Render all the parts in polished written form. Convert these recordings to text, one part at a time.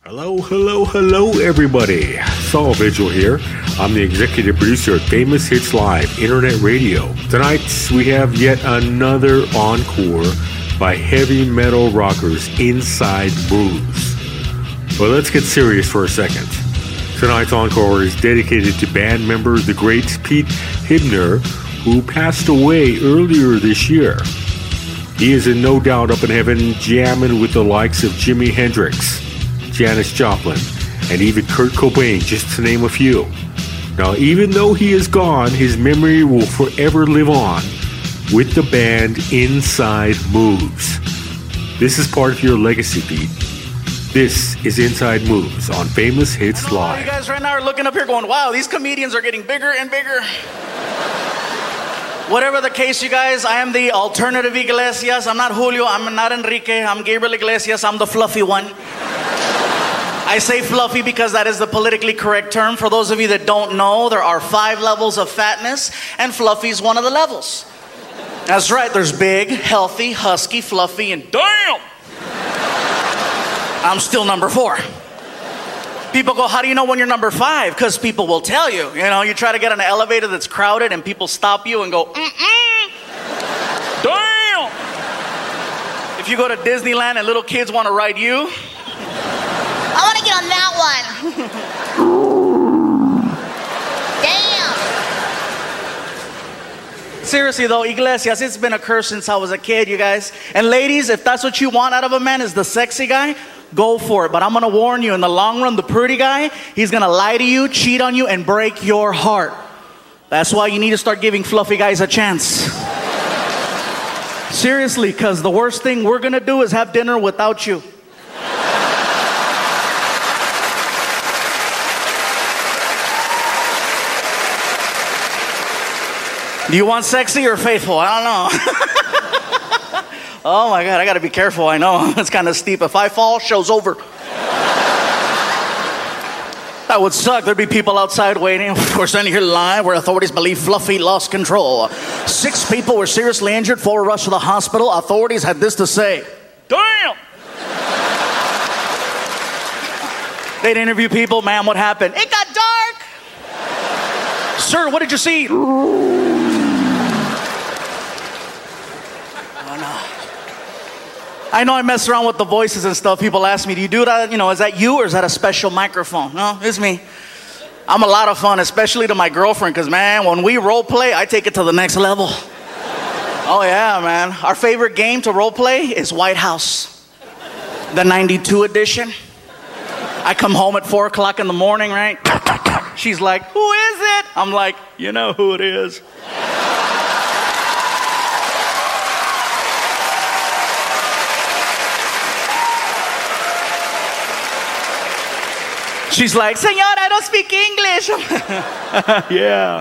Hello, everybody. Saul Vigil here. I'm the executive producer at Famous Hits Live Internet Radio. Tonight, we have yet another encore by heavy metal rockers Inside Moves. Well, let's get serious for a second. Tonight's encore is dedicated to band member the great Pete Hibner, who passed away earlier this year. He is in no doubt up in heaven jamming with the likes of Jimi Hendrix, Janis Joplin, and even Kurt Cobain, just to name a few. Now, even though he is gone, his memory will forever live on with the band Inside Moves. This is part of your legacy, Pete. This is Inside Moves on Famous Hits Live. You guys right now are looking up here going, wow, these comedians are getting bigger and bigger. Whatever the case, you guys, I am the alternative Iglesias. I'm not Julio, I'm not Enrique, I'm Gabriel Iglesias, I'm the fluffy one. I say fluffy because that is the politically correct term. For those of you that don't know, there are 5 levels of fatness, and fluffy is one of the levels. That's right, there's big, healthy, husky, fluffy, and damn! I'm still number 4. People go, how do you know when you're number 5? Because people will tell you. You know, you try to get on an elevator that's crowded and people stop you and go, damn! If you go to Disneyland and little kids want to ride you, I want to get on that one. Damn. Seriously though, Iglesias, it's been a curse since I was a kid, you guys. And ladies, if that's what you want out of a man is the sexy guy, go for it. But I'm going to warn you, in the long run, the pretty guy, he's going to lie to you, cheat on you, and break your heart. That's why you need to start giving fluffy guys a chance. Seriously, because the worst thing we're going to do is have dinner without you. Do you want sexy or faithful? I don't know. Oh my God, I gotta be careful. I know, it's kind of steep. If I fall, show's over. That would suck. There'd be people outside waiting. We're standing here live where authorities believe Fluffy lost control. 6 people were seriously injured, 4 were rushed to the hospital. Authorities had this to say. Damn! They'd interview people. Ma'am, what happened? It got dark. Sir, what did you see? I know I mess around with the voices and stuff. People ask me, do you do that? You know, is that you or is that a special microphone? No, it's me. I'm a lot of fun, especially to my girlfriend, because, man, when we role play, I take it to the next level. Oh, yeah, man. Our favorite game to role play is White House, the 92 edition. I come home at 4 o'clock in the morning, right? She's like, who is it? I'm like, you know who it is. She's like, Senor, I don't speak English. Yeah.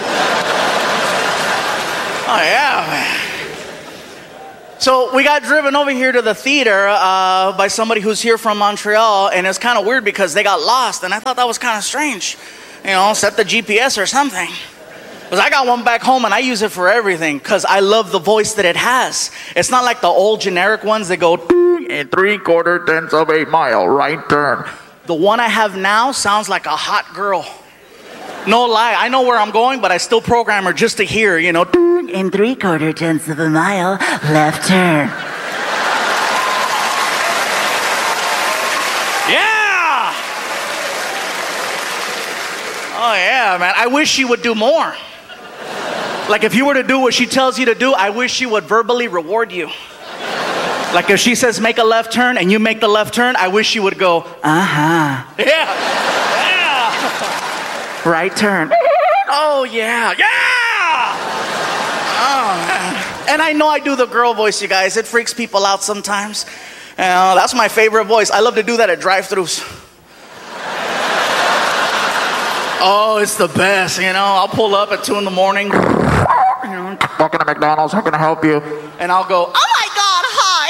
Oh, yeah, man. So we got driven over here to the theater by somebody who's here from Montreal, and it's kind of weird because they got lost, and I thought that was kind of strange. You know, set the GPS or something. Because I got one back home, and I use it for everything because I love the voice that it has. It's not like the old generic ones that go, in 3/4 tenths of a mile, right turn. The one I have now sounds like a hot girl. No lie, I know where I'm going, but I still program her just to hear, you know, in 3/4 tenths of a mile, left turn. Yeah! Oh yeah, man, I wish she would do more. Like if you were to do what she tells you to do, I wish she would verbally reward you. Like if she says make a left turn and you make the left turn, I wish she would go, uh-huh. Yeah. Yeah. Right turn. Oh, yeah. Yeah. Oh, man. And I know I do the girl voice, you guys. It freaks people out sometimes. That's my favorite voice. I love to do that at drive-thrus. Oh, it's the best, you know. I'll pull up at 2 in the morning. Walking to McDonald's, how can I help you? And I'll go, oh my God, hi.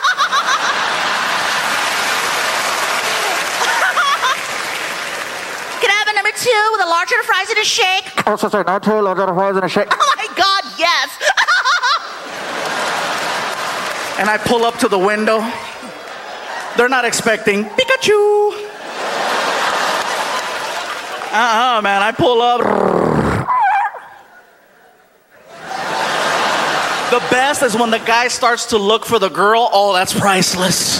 Can I have a number 2 with a larger fries and a shake? Oh, sorry, no 2, larger fries and a shake. Oh my God, yes. And I pull up to the window. They're not expecting Pikachu. Man, I pull up. The best is when the guy starts to look for the girl. Oh, that's priceless.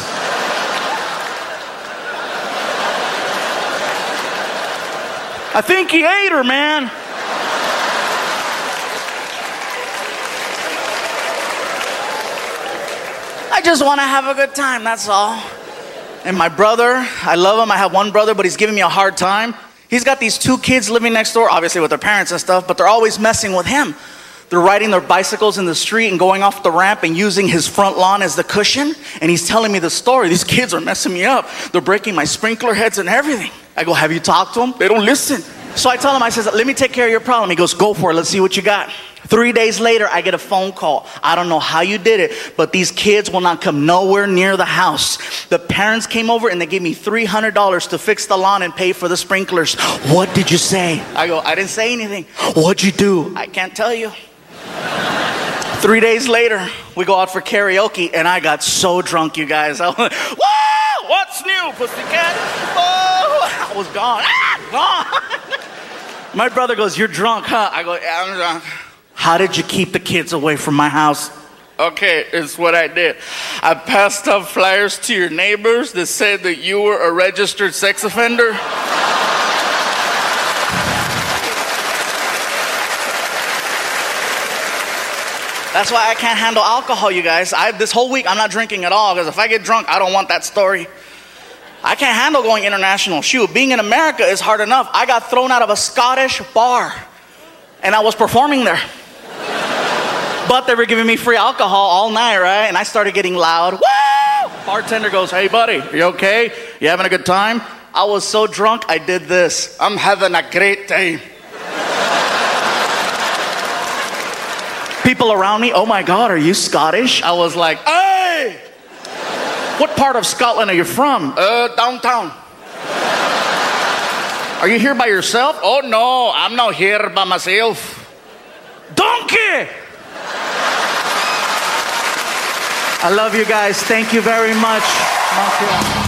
I think he ate her, man. I just want to have a good time, that's all. And my brother, I love him. I have one brother, but he's giving me a hard time. He's got these 2 kids living next door, obviously with their parents and stuff, but they're always messing with him. They're riding their bicycles in the street and going off the ramp and using his front lawn as the cushion. And he's telling me the story. These kids are messing me up. They're breaking my sprinkler heads and everything. I go, have you talked to them? They don't listen. So I tell him, I says, let me take care of your problem. He goes, go for it. Let's see what you got. 3 days later, I get a phone call. I don't know how you did it, but these kids will not come nowhere near the house. The parents came over and they gave me $300 to fix the lawn and pay for the sprinklers. What did you say? I go, I didn't say anything. What'd you do? I can't tell you. 3 days later, we go out for karaoke, and I got so drunk, you guys. I went, whoa, what's new, pussycat? Oh, I was gone. Gone. My brother goes, you're drunk, huh? I go, yeah, I'm drunk. How did you keep the kids away from my house? Okay, it's what I did. I passed out flyers to your neighbors that said that you were a registered sex offender. That's why I can't handle alcohol, you guys. This whole week, I'm not drinking at all, because if I get drunk, I don't want that story. I can't handle going international. Shoot, being in America is hard enough. I got thrown out of a Scottish bar, and I was performing there. But they were giving me free alcohol all night, right? And I started getting loud. Woo! Bartender goes, hey, buddy, are you okay? You having a good time? I was so drunk, I did this. I'm having a great time. People around me, oh my God, are you Scottish? I was like, hey! What part of Scotland are you from? Downtown. Are you here by yourself? Oh no, I'm not here by myself. Donkey! I love you guys. Thank you very much. Montreal.